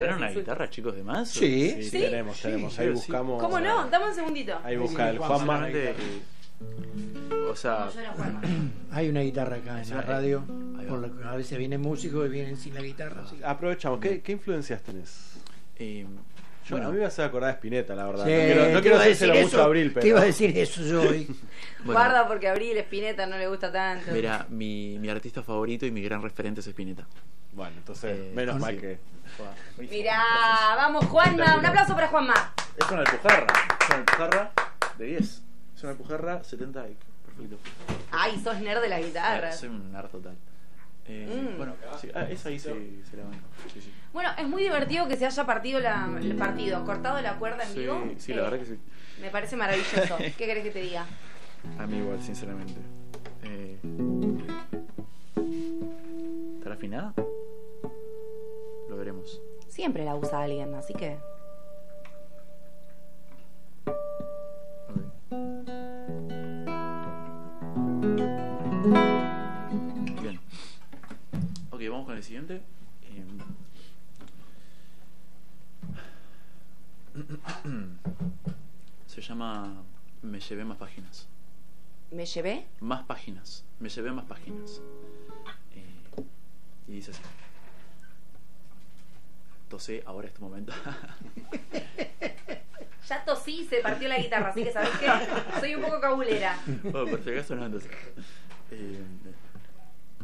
¿Tienen una guitarra, chicos, de más? Sí, Sí, tenemos. Ahí sí. buscamos. ¿Cómo no? Dame un segundito. Ahí busca el Juanma. O sea, No, yo era Juanma. Hay una guitarra acá en la radio, Ahí va. por lo que a veces vienen músicos y vienen sin la guitarra. Así que... Aprovechamos. ¿Qué influencias tenés? bueno, A mí me hace acordar a Spinetta, la verdad. Sí, No te quiero iba a hacérselo decir mucho eso, a Abril, pero. Te iba a decir eso yo hoy. bueno, Guarda porque a Abril Spinetta no le gusta tanto. mira, mi artista favorito y mi gran referente es Spinetta. Bueno, entonces, menos mal sí. que. Mirá, vamos Juanma, un aplauso para Juanma. Es una alpujarra. Es una alpujarra de 10. Es una alpujarra 70 y perfecto. Ay, sos nerd de la guitarra. Soy un nerd total. Bueno, sí, esa ahí se la banco. Sí, sí. Bueno, es muy divertido que se haya cortado la cuerda en vivo. Sí, la verdad que sí. Me parece maravilloso. ¿Qué querés que te diga? A mí igual, sinceramente. ¿Estará afinada? Lo veremos. Siempre la usa alguien, así que... Bien. Ok, vamos con el siguiente. Se llama Me llevé más páginas. ¿Me llevé? Más páginas. Me llevé más páginas. Y dice así. Tosé, ahora es tu momento. Ya tosí y se partió la guitarra, así que ¿sabés qué? Soy un poco cabulera. Bueno, por si acaso no, entonces.